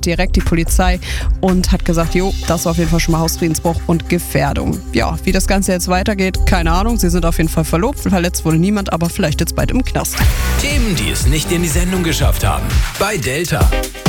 direkt die Polizei und hat gesagt, jo, das war auf jeden Fall schon mal Hausfriedensbruch und Gefährdung. Ja, wie das Ganze jetzt weitergeht, keine Ahnung. Sie sind auf jeden Fall verlobt, verletzt wurde niemand, aber vielleicht jetzt bald im Knast. Themen, die es nicht in die Sendung geschafft haben. Bei Delta.